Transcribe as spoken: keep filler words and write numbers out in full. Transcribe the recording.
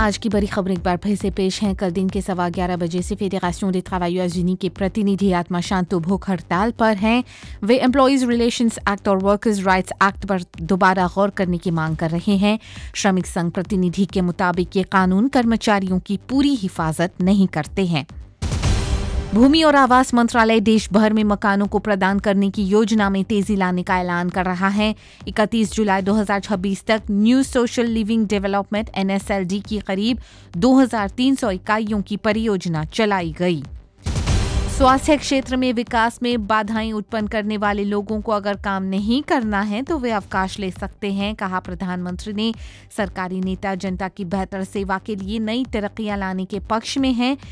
आज की बड़ी खबर एक बार फिर से पेश हैं। कल दिन के सवा ग्यारह बजे से फेडरेशन des travailleurs unis के प्रतिनिधि आत्मा शांतो भूख हड़ताल पर हैं। वे एम्प्लॉयज रिलेशंस एक्ट और वर्कर्स राइट्स एक्ट पर दोबारा गौर करने की मांग कर रहे हैं। श्रमिक संघ प्रतिनिधि के मुताबिक ये कानून कर्मचारियों की पूरी हिफाजत नहीं करते हैं। भूमि और आवास मंत्रालय देश भर में मकानों को प्रदान करने की योजना में तेजी लाने का ऐलान कर रहा है। इकतीस जुलाई दो हज़ार छब्बीस तक new social living development N S L D की करीब दो हज़ार तीन सौ इकाइयों की परियोजना चलाई गई। स्वास्थ्य क्षेत्र में विकास में बाधाएं उत्पन्न करने वाले लोगों को अगर काम नहीं करना है तो वे अवकाश ले सकते हैं, कहा प्रधानमंत्री ने। सरकारी नेता जनता की बेहतर सेवा के लिए नई तरक्कियां लाने के पक्ष में हैं।